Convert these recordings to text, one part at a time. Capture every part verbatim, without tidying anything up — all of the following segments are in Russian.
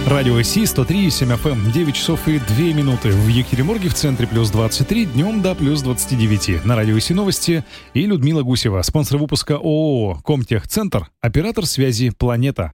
Радио Си, сто три и семь эф эм, девять часов и две минуты. В Екатеринбурге в центре плюс двадцать три, днем до плюс двадцать девять. На Радио Си новости и Людмила Гусева, спонсор выпуска ООО «Комтехцентр», оператор связи «Планета».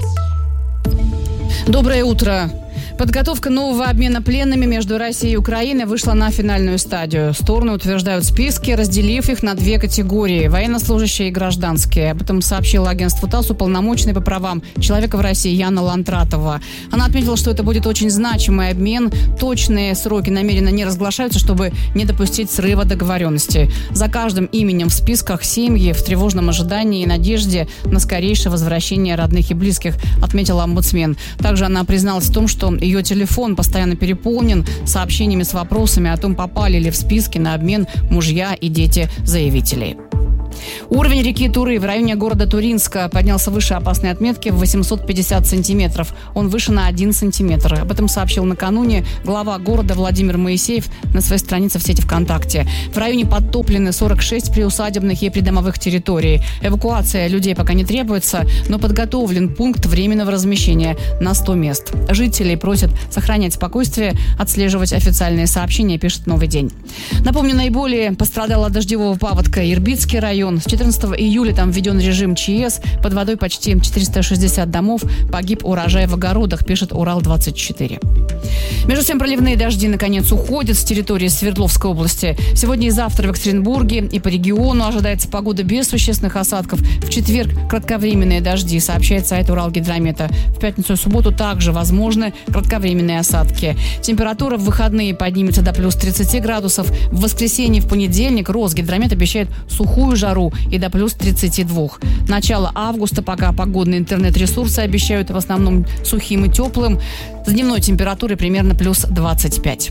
Доброе утро. Подготовка нового обмена пленными между Россией и Украиной вышла на финальную стадию. Стороны утверждают списки, разделив их на две категории – военнослужащие и гражданские. Об этом сообщила агентству ТАСС уполномоченный по правам человека в России Яна Лантратова. Она отметила, что это будет очень значимый обмен. Точные сроки намеренно не разглашаются, чтобы не допустить срыва договоренности. За каждым именем в списках семьи в тревожном ожидании и надежде на скорейшее возвращение родных и близких, отметила омбудсмен. Также она призналась в том, что ее телефон постоянно переполнен сообщениями с вопросами о том, попали ли в списки на обмен мужья и дети заявителей. Уровень реки Туры в районе города Туринска поднялся выше опасной отметки в восемьсот пятьдесят сантиметров. Он выше на один сантиметр. Об этом сообщил накануне глава города Владимир Моисеев на своей странице в сети ВКонтакте. В районе подтоплены сорок шесть приусадебных и придомовых территорий. Эвакуация людей пока не требуется, но подготовлен пункт временного размещения на сто мест. Жителей просят сохранять спокойствие, отслеживать официальные сообщения, пишет «Новый день». Напомню, наиболее пострадал от дождевого паводка Ирбитский район. С четырнадцатого июля там введен режим ЧС. Под водой почти четыреста шестьдесят домов. Погиб урожай в огородах, пишет Урал двадцать четыре. Между тем, проливные дожди наконец уходят с территории Свердловской области. Сегодня и завтра в Екатеринбурге и по региону ожидается погода без существенных осадков. В четверг кратковременные дожди, сообщает сайт Уралгидромета. В пятницу и субботу также возможны кратковременные осадки. Температура в выходные поднимется до плюс тридцать градусов. В воскресенье и в понедельник Росгидромет обещает сухую жару и до плюс тридцати двух. Начало августа пока погодные интернет-ресурсы обещают в основном сухим и теплым. С дневной температурой примерно плюс двадцать пять.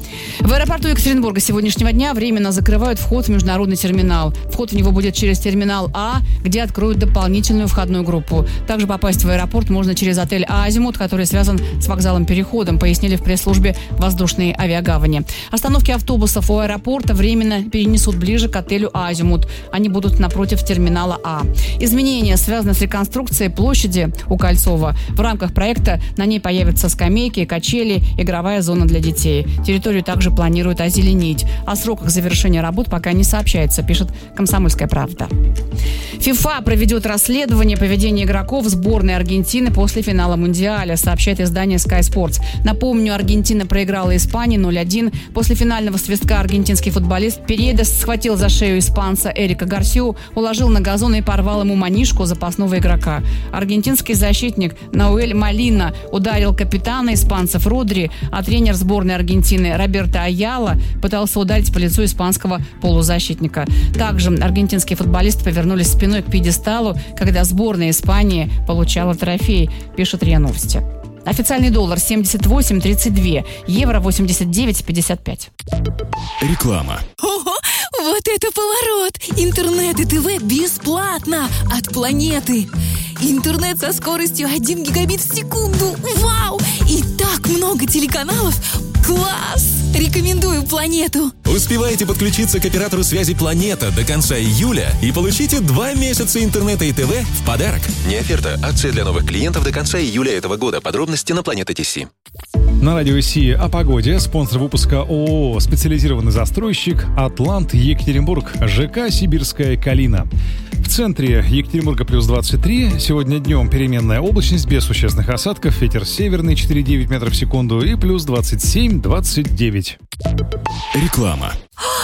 В аэропорту Екатеринбурга сегодняшнего дня временно закрывают вход в международный терминал. Вход в него будет через терминал А, где откроют дополнительную входную группу. Также попасть в аэропорт можно через отель «Азимут», который связан с вокзалом-переходом, пояснили в пресс-службе воздушной авиагавани. Остановки автобусов у аэропорта временно перенесут ближе к отелю «Азимут». Они будут напротив терминала А. Изменения связаны с реконструкцией площади у Кольцова. В рамках проекта на ней появятся скамейки, качели, игровая зона для детей. Территорию также планируют озеленить. О сроках завершения работ пока не сообщается, пишет «Комсомольская правда». ФИФА проведет расследование поведения игроков сборной Аргентины после финала Мундиаля, сообщает издание Sky Sports. Напомню, Аргентина проиграла Испании ноль один. После финального свистка аргентинский футболист Передес схватил за шею испанца Эрика Гарсию, уложил на газон и порвал ему манишку запасного игрока. Аргентинский защитник Науэль Молина ударил капитана испанцев Родри, а тренер сборной Аргентины Роберто Аяла пытался ударить по лицу испанского полузащитника. Также аргентинские футболисты повернулись спиной к пьедесталу, когда сборная Испании получала трофей, пишет РИА Новости. Официальный доллар семьдесят восемь тридцать два, евро восемьдесят девять пятьдесят пять. Реклама. Ого, вот это поворот! Интернет и ТВ бесплатно от Планеты. Интернет со скоростью один гигабит в секунду. Вау! И так много телеканалов. Класс! Рекомендую Планету. Успевайте подключиться к оператору связи «Планета» до конца июля и получите два месяца интернета и ТВ в подарок. Не оферта. Акция для новых клиентов до конца июля этого года. Подробности на Планета ТС. На Радио Си о погоде. Спонсор выпуска ООО «Специализированный застройщик» «Атлант Екатеринбург», ЖК «Сибирская Калина». В центре Екатеринбурга плюс двадцать три. Сегодня днем переменная облачность без существенных осадков. Ветер северный четыре целых девять метров в секунду и плюс двадцать семь двадцать девять. Реклама.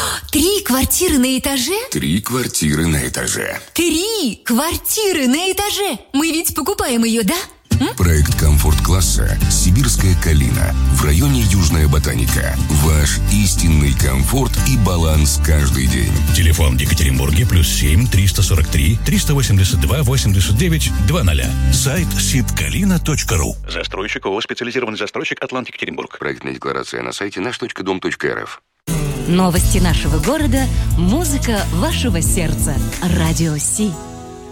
Три квартиры на этаже? Три квартиры на этаже. Три квартиры на этаже. Мы ведь покупаем ее, да? М? Проект комфорт-класса «Сибирская Калина» в районе Южная Ботаника. Ваш истинный комфорт и баланс каждый день. Телефон в Екатеринбурге плюс семь триста сорок три триста восемьдесят два восемьдесят девять двадцать. Сайт сибкалина точка ру. Застройщик ООО «Специализированный застройщик Атлант Екатеринбург». Проектная декларация на сайте наш точка дом точка эр эф. Новости нашего города, музыка вашего сердца. Радио Си.